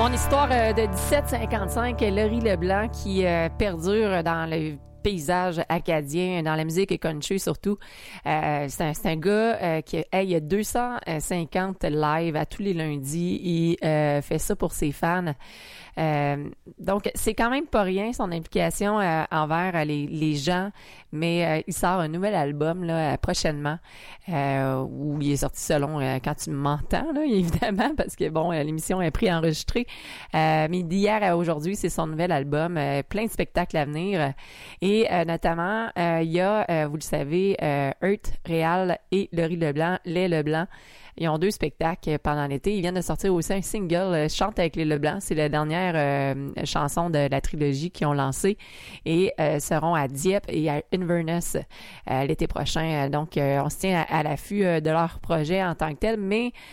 Mon histoire de 1755, Laurie Leblanc qui perdure dans le paysage acadien, dans la musique country surtout. C'est un gars qui il y a 250 lives à tous les lundis. Il fait ça pour ses fans. Donc, c'est quand même pas rien son implication envers les gens, mais il sort un nouvel album là, prochainement où il est sorti selon quand tu m'entends, là, évidemment, parce que bon, l'émission est préenregistrée. Mais d'hier à aujourd'hui, c'est son nouvel album, plein de spectacles à venir. Et notamment, il y a, vous le savez, Earth Réal et Laurie Leblanc, Les Leblanc. Ils ont 2 spectacles pendant l'été. Ils viennent de sortir aussi un single, Chante avec les Leblanc. C'est la dernière chanson de la trilogie qu'ils ont lancée. Et seront à Dieppe et à Inverness l'été prochain. Donc, on se tient à l'affût de leur projet en tant que tel. Mais